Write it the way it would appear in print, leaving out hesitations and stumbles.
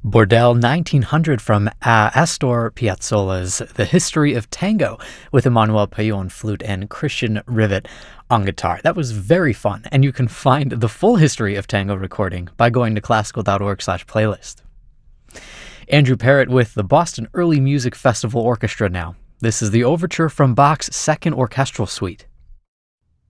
Bordel 1900 from Astor Piazzolla's The History of Tango with Emmanuel Payot on flute and Christian Rivet on guitar. That was very fun, and you can find the full History of Tango recording by going to classical.org/playlist. Andrew Parrott with the Boston Early Music Festival Orchestra now. This is the overture from Bach's Second Orchestral Suite.